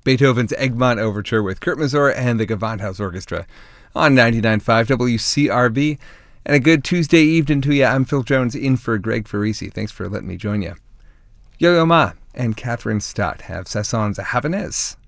Beethoven's Egmont Overture with Kurt Masur and the Gewandhaus Orchestra on 99.5 WCRB. And a good Tuesday evening to you. I'm Phil Jones in for Greg Farisi. Thanks for letting me join you. Yo-Yo Ma and Catherine Stott have Saint-Saëns Havanaise.